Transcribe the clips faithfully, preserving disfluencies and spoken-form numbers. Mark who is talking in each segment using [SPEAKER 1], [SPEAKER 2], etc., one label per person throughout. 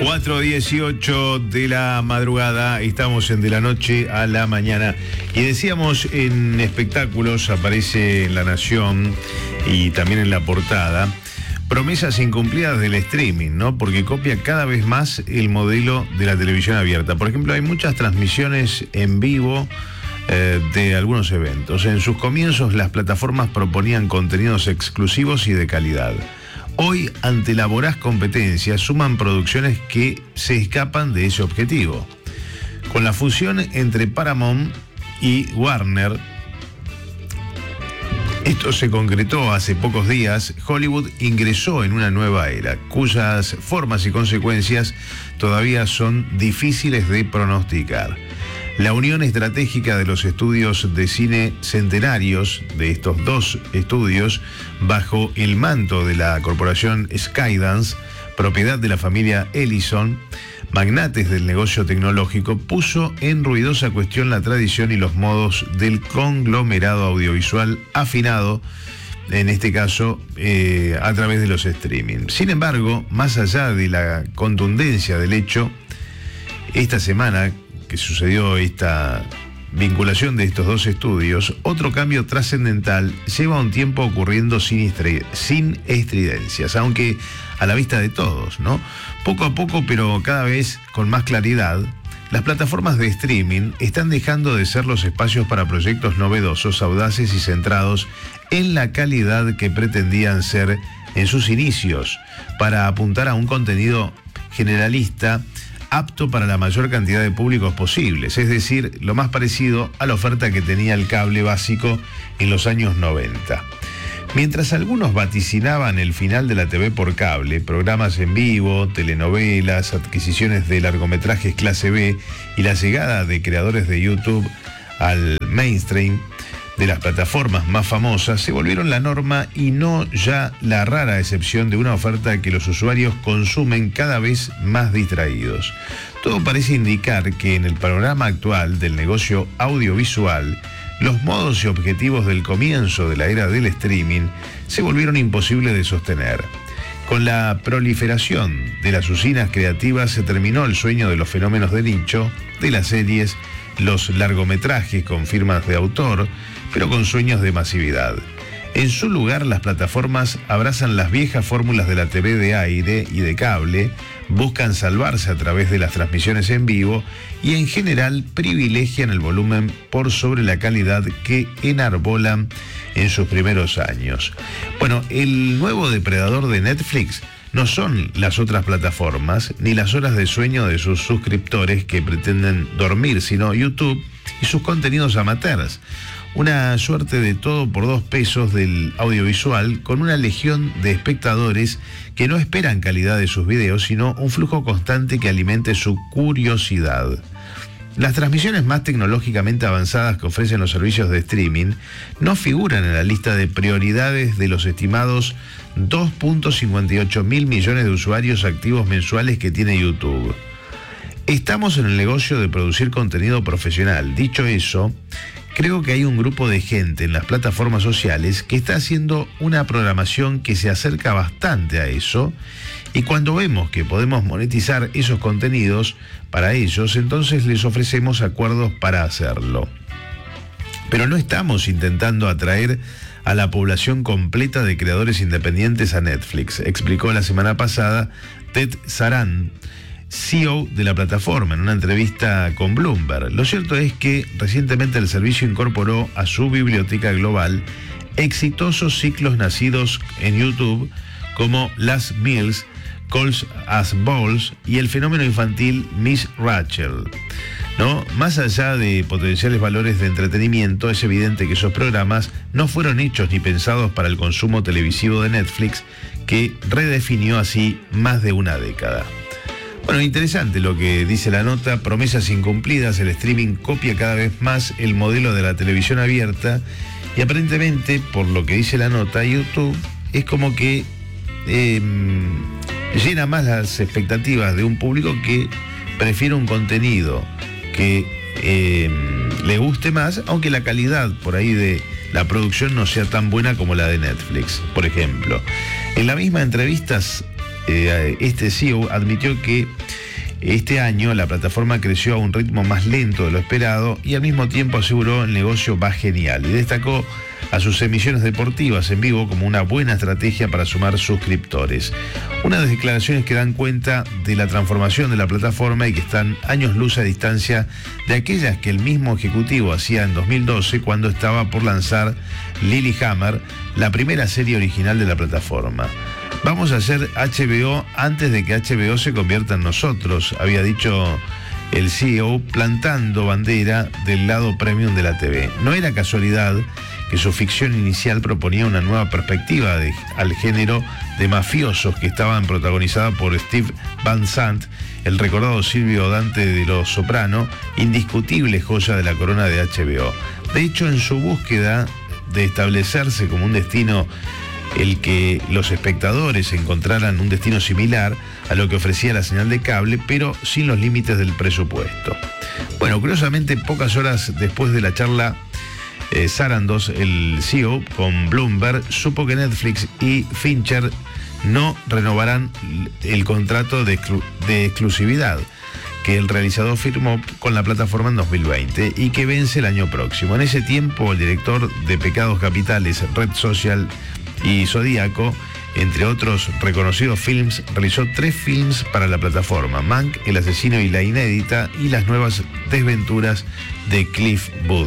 [SPEAKER 1] cuatro dieciocho de la madrugada, estamos en De la Noche a la Mañana. Y decíamos, en espectáculos aparece en La Nación y también en la portada, promesas incumplidas del streaming, ¿no? Porque copia cada vez más el modelo de la televisión abierta. Por ejemplo, hay muchas transmisiones en vivo eh, de algunos eventos. En sus comienzos, las plataformas proponían contenidos exclusivos y de calidad. Hoy, ante la voraz competencia, suman producciones que se escapan de ese objetivo. Con la fusión entre Paramount y Warner, esto se concretó hace pocos días. Hollywood ingresó en una nueva era, cuyas formas y consecuencias todavía son difíciles de pronosticar. La unión estratégica de los estudios de cine centenarios, de estos dos estudios, bajo el manto de la corporación Skydance, propiedad de la familia Ellison, magnates del negocio tecnológico, puso en ruidosa cuestión la tradición y los modos del conglomerado audiovisual afinado, en este caso, eh, a través de los streaming. Sin embargo, más allá de la contundencia del hecho, esta semana que sucedió esta vinculación de estos dos estudios, otro cambio trascendental lleva un tiempo ocurriendo sin, estri- sin estridencias, aunque a la vista de todos, ¿no? Poco a poco, pero cada vez con más claridad, las plataformas de streaming están dejando de ser los espacios para proyectos novedosos, audaces y centrados en la calidad que pretendían ser en sus inicios, para apuntar a un contenido generalista apto para la mayor cantidad de públicos posibles, es decir, lo más parecido a la oferta que tenía el cable básico en los años noventa. Mientras algunos vaticinaban el final de la T V por cable, programas en vivo, telenovelas, adquisiciones de largometrajes clase B y la llegada de creadores de YouTube al mainstream de las plataformas más famosas, se volvieron la norma y no ya la rara excepción de una oferta que los usuarios consumen cada vez más distraídos. Todo parece indicar que en el panorama actual del negocio audiovisual, los modos y objetivos del comienzo de la era del streaming se volvieron imposibles de sostener. Con la proliferación de las usinas creativas se terminó el sueño de los fenómenos de nicho, de las series, los largometrajes con firmas de autor, pero con sueños de masividad. En su lugar, las plataformas abrazan las viejas fórmulas de la T V de aire y de cable, buscan salvarse a través de las transmisiones en vivo y en general privilegian el volumen por sobre la calidad que enarbolan en sus primeros años. Bueno, el nuevo depredador de Netflix no son las otras plataformas ni las horas de sueño de sus suscriptores que pretenden dormir, sino YouTube y sus contenidos amateurs. Una suerte de todo por dos pesos del audiovisual, con una legión de espectadores que no esperan calidad de sus videos, sino un flujo constante que alimente su curiosidad. Las transmisiones más tecnológicamente avanzadas que ofrecen los servicios de streaming no figuran en la lista de prioridades de los estimados dos punto cincuenta y ocho mil millones de usuarios activos mensuales que tiene YouTube. Estamos en el negocio de producir contenido profesional. Dicho eso, creo que hay un grupo de gente en las plataformas sociales que está haciendo una programación que se acerca bastante a eso, y cuando vemos que podemos monetizar esos contenidos para ellos, entonces les ofrecemos acuerdos para hacerlo. Pero no estamos intentando atraer a la población completa de creadores independientes a Netflix, explicó la semana pasada Ted Saran, C E O de la plataforma, en una entrevista con Bloomberg. Lo cierto es que recientemente el servicio incorporó a su biblioteca global exitosos ciclos nacidos en YouTube como Last Meals, Calls as Balls y el fenómeno infantil Miss Rachel, ¿no? Más allá de potenciales valores de entretenimiento, es evidente que esos programas no fueron hechos ni pensados para el consumo televisivo de Netflix, que redefinió así más de una década. Bueno, interesante lo que dice la nota, promesas incumplidas, el streaming copia cada vez más el modelo de la televisión abierta y aparentemente, por lo que dice la nota, YouTube es como que eh, llena más las expectativas de un público que prefiere un contenido que eh, le guste más, aunque la calidad por ahí de la producción no sea tan buena como la de Netflix, por ejemplo. En la misma entrevista, Eh, este C E O admitió que Este año la plataforma creció a un ritmo más lento de lo esperado y al mismo tiempo aseguró el negocio va genial y destacó a sus emisiones deportivas en vivo como una buena estrategia para sumar suscriptores. Unas declaraciones que dan cuenta de la transformación de la plataforma y que están años luz a distancia de aquellas que el mismo ejecutivo hacía en dos mil doce cuando estaba por lanzar Lilyhammer, la primera serie original de la plataforma. Vamos a hacer H B O antes de que H B O se convierta en nosotros, había dicho el C E O, plantando bandera del lado premium de la T V. No era casualidad que su ficción inicial proponía una nueva perspectiva de, al género de mafiosos que estaban protagonizadas por Steve Van Sant, el recordado Silvio Dante de Los Soprano, indiscutible joya de la corona de H B O. De hecho, en su búsqueda de establecerse como un destino, el que los espectadores encontraran un destino similar a lo que ofrecía la señal de cable, pero sin los límites del presupuesto. Bueno, curiosamente, pocas horas después de la charla, eh, Sarandos, el C E O, con Bloomberg, supo que Netflix y Fincher no renovarán el contrato de, exclu- de exclusividad que el realizador firmó con la plataforma en dos mil veinte y que vence el año próximo. En ese tiempo, el director de Pecados Capitales, Red Social y Zodíaco, entre otros reconocidos films, realizó tres films para la plataforma: Mank, El asesino y la inédita, y Las nuevas desventuras de Cliff Booth.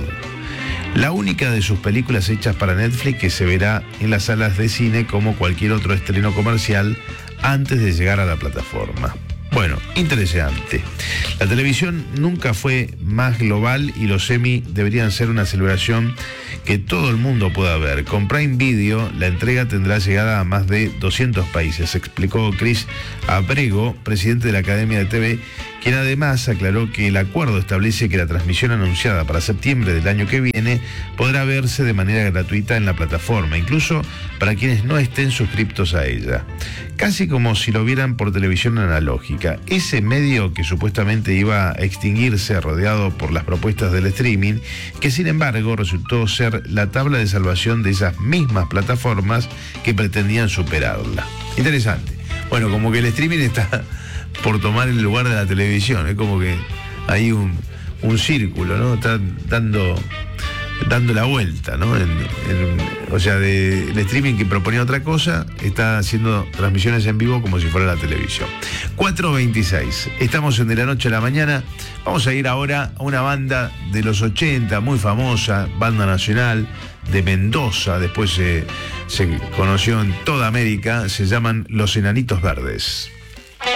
[SPEAKER 1] La única de sus películas hechas para Netflix que se verá en las salas de cine como cualquier otro estreno comercial antes de llegar a la plataforma. Bueno, interesante. La televisión nunca fue más global y los Emmy deberían ser una celebración que todo el mundo pueda ver. Con Prime Video, la entrega tendrá llegada a más de doscientos países, explicó Chris Abrego, presidente de la Academia de T V, quien además aclaró que el acuerdo establece que la transmisión anunciada para septiembre del año que viene podrá verse de manera gratuita en la plataforma, incluso para quienes no estén suscriptos a ella. Casi como si lo vieran por televisión analógica. Ese medio que supuestamente iba a extinguirse rodeado por las propuestas del streaming, que sin embargo resultó ser la tabla de salvación de esas mismas plataformas que pretendían superarla. Interesante. Bueno, como que el streaming está por tomar el lugar de la televisión, es como que hay un, un círculo, ¿no? Está dando, dando la vuelta, ¿no? En, en, o sea, de, el streaming que proponía otra cosa, está haciendo transmisiones en vivo como si fuera la televisión. cuatro veintiséis, estamos en De la Noche a la Mañana. Vamos a ir ahora a una banda de los ochenta, muy famosa, banda nacional de Mendoza, después se, se conoció en toda América, se llaman Los Enanitos Verdes.